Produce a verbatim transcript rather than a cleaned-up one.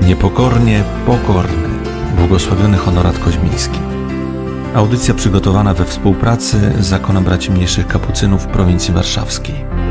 Niepokornie pokorny. Błogosławiony Honorat Koźmiński. Audycja przygotowana we współpracy z Zakonem Braci Mniejszych Kapucynów w prowincji warszawskiej.